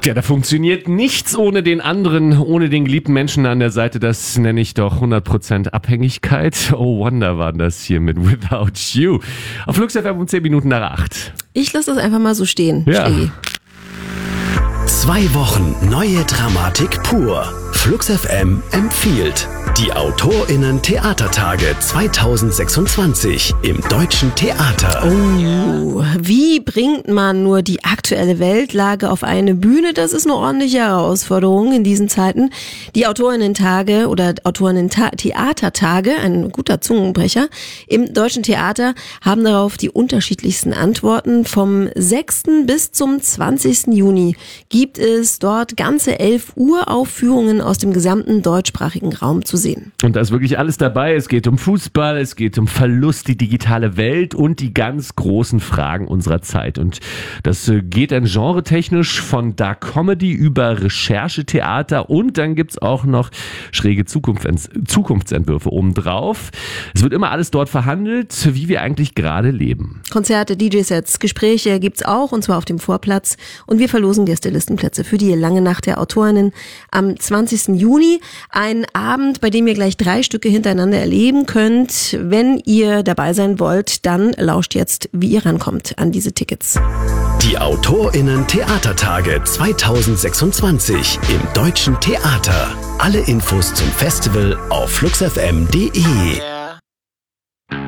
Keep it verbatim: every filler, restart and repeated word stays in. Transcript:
Ja, da funktioniert nichts ohne den anderen, ohne den geliebten Menschen an der Seite. Das nenne ich doch hundert Prozent Abhängigkeit. Oh Wonder war das hier mit Without You. Auf Flux F M um zehn Minuten nach acht. Ich lasse das einfach mal so stehen. Ja. Schlägi. Zwei Wochen neue Dramatik pur. Flux F M empfiehlt die AutorInnen-Theatertage zwanzig sechsundzwanzig im Deutschen Theater. Oh, wie bringt man nur die aktuelle Weltlage auf eine Bühne? Das ist eine ordentliche Herausforderung in diesen Zeiten. Die AutorInnen-Tage oder AutorInnen-Theatertage, ein guter Zungenbrecher, im Deutschen Theater haben darauf die unterschiedlichsten Antworten. Vom sechsten bis zum zwanzigsten Juni gibt es dort ganze elf Uraufführungen aus dem gesamten deutschsprachigen Raum zu sehen. Und da ist wirklich alles dabei. Es geht um Fußball, es geht um Verlust, die digitale Welt und die ganz großen Fragen unserer Zeit. Und das geht dann genretechnisch von Dark Comedy über Recherchetheater und dann gibt's auch noch schräge Zukunfts- Zukunftsentwürfe obendrauf. Es wird immer alles dort verhandelt, wie wir eigentlich gerade leben. Konzerte, D J-Sets, Gespräche gibt's auch und zwar auf dem Vorplatz. Und wir verlosen Gästelistenplätze für die lange Nacht der AutorInnen am zwanzigsten Juni. Ein Abend, bei dem ihr gleich drei Stücke hintereinander erleben könnt. Wenn ihr dabei sein wollt, dann lauscht jetzt, wie ihr rankommt an diese Tickets. Die AutorInnen-Theatertage zwanzig sechsundzwanzig im Deutschen Theater. Alle Infos zum Festival auf flux f m punkt d e.